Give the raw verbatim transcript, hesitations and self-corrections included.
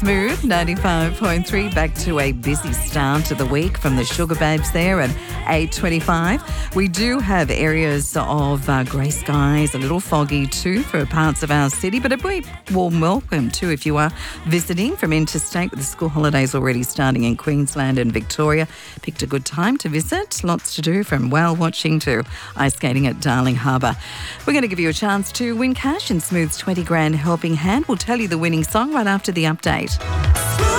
Smooth ninety-five point three. Back to a busy start to the week from the Sugar Babes there at eight twenty-five. We do have areas of uh, grey skies, a little foggy too for parts of our city, but a very warm welcome too if you are visiting from interstate with the school holidays already starting in Queensland and Victoria. Picked a good time to visit. Lots to do from whale watching to ice skating at Darling Harbour. We're going to give you a chance to win cash in Smooth's twenty grand helping hand. We'll tell you the winning song right after the update.